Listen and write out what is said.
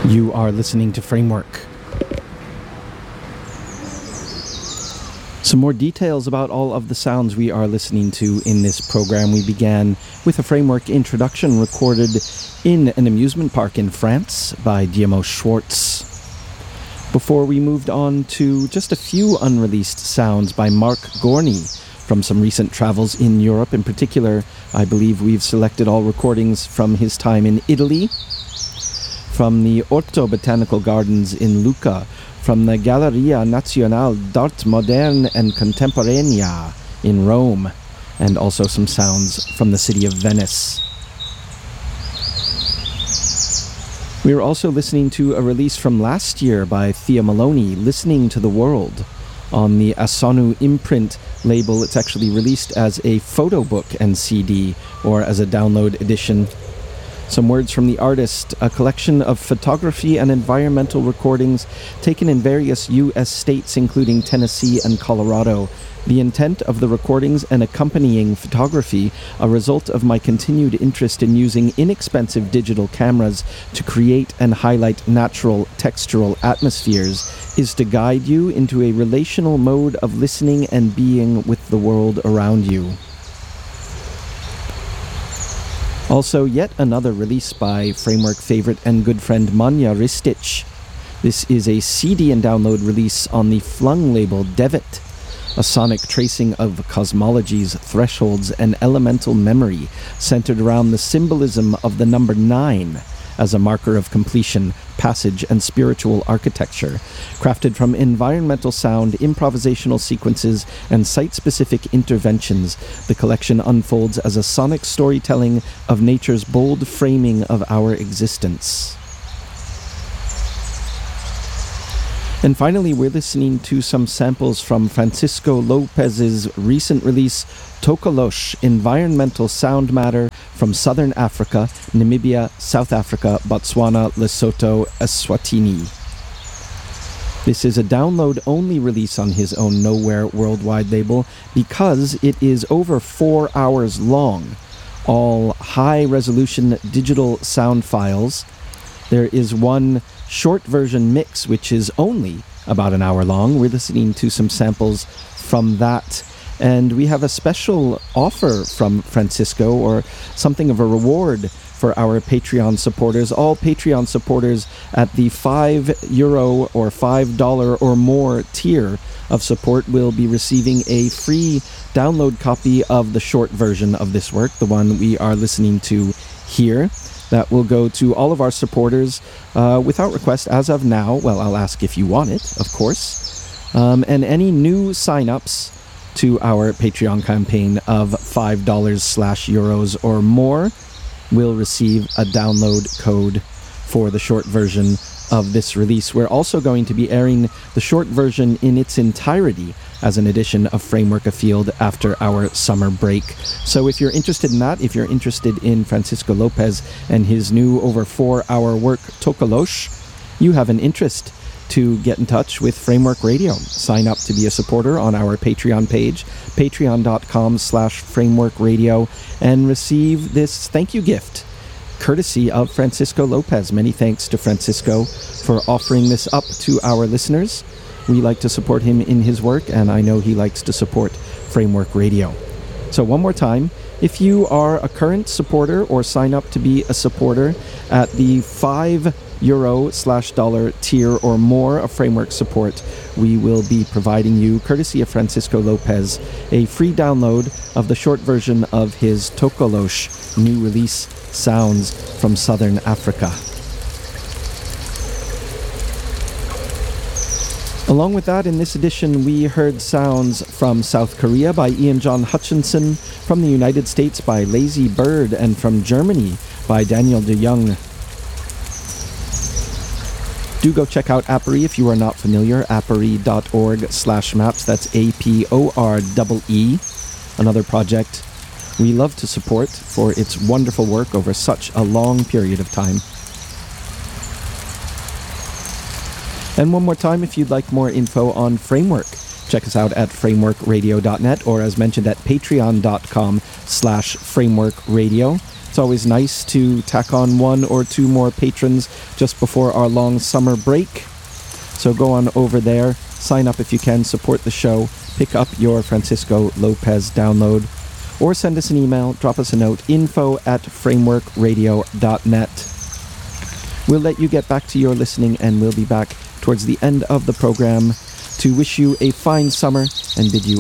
You are listening to Framework. Some more details about all of the sounds we are listening to in this program. We began with a Framework introduction recorded in an amusement park in France by Guillermo Schwartz. Before we moved on to just a few unreleased sounds by Mark Gorney from some recent travels in Europe. In particular, I believe we've selected all recordings from his time in Italy, from the Orto Botanical Gardens in Lucca, from the Galleria Nazionale d'Art Moderne and Contemporanea in Rome, and also some sounds from the city of Venice. We were also listening to a release from last year by Thea Maloney, Listening to the World, on the Asonu imprint label. It's actually released as a photo book and CD, or as a download edition. Some words from the artist: a collection of photography and environmental recordings taken in various U.S. states, including Tennessee and Colorado. The intent of the recordings and accompanying photography, a result of my continued interest in using inexpensive digital cameras to create and highlight natural textural atmospheres, is to guide you into a relational mode of listening and being with the world around you. Also, yet another release by Framework favorite and good friend Manja Ristic. This is a CD and download release on the Flung label Devitt, a sonic tracing of cosmologies, thresholds, and elemental memory centered around the symbolism of the number 9 as a marker of completion, passage, and spiritual architecture. Crafted from environmental sound, improvisational sequences, and site-specific interventions, the collection unfolds as a sonic storytelling of nature's bold framing of our existence. And finally, we're listening to some samples from Francisco Lopez's recent release, Tokolosh, Environmental Sound Matter from Southern Africa, Namibia, South Africa, Botswana, Lesotho, Eswatini. This is a download-only release on his own Nowhere Worldwide label because it is over 4 hours long. All high-resolution digital sound files. There is one short version mix, which is only about an hour long. We're listening to some samples from that. And we have a special offer from Francisco, or something of a reward for our Patreon supporters. All Patreon supporters at the €5 or $5 or more tier of support will be receiving a free download copy of the short version of this work, the one we are listening to here. That will go to all of our supporters without request as of now. Well, I'll ask if you want it, of course. And any new sign-ups to our Patreon campaign of $5/euros or more will receive a download code for the short version of this release. We're also going to be airing the short version in its entirety as an edition of Framework Afield after our summer break. So if you're interested in that, if you're interested in Francisco Lopez and his new over 4-hour work, Tokolosh, you have an interest to get in touch with Framework Radio. Sign up to be a supporter on our Patreon page, patreon.com/Framework Radio, and receive this thank you gift courtesy of Francisco Lopez. Many thanks to Francisco for offering this up to our listeners. We like to support him in his work, and I know he likes to support Framework Radio. So one more time, if you are a current supporter or sign up to be a supporter at the €5/$dollar tier or more of Framework support, we will be providing you, courtesy of Francisco Lopez, a free download of the short version of his Tokolosh new release, Sounds from Southern Africa. Along with that, in this edition, we heard sounds from South Korea by Ian John Hutchinson, from the United States by Lazy Bird, and from Germany by Daniel de Jong. Do go check out Aporie if you are not familiar, aporie.org/maps. That's APOREE, another project we love to support for its wonderful work over such a long period of time. And one more time, if you'd like more info on Framework, check us out at frameworkradio.net, or as mentioned at patreon.com/frameworkradio. It's always nice to tack on 1 or 2 more patrons just before our long summer break. So go on over there, sign up if you can, support the show, pick up your Francisco Lopez download, or send us an email, drop us a note, info@frameworkradio.net. We'll let you get back to your listening, and we'll be back towards the end of the program to wish you a fine summer and bid you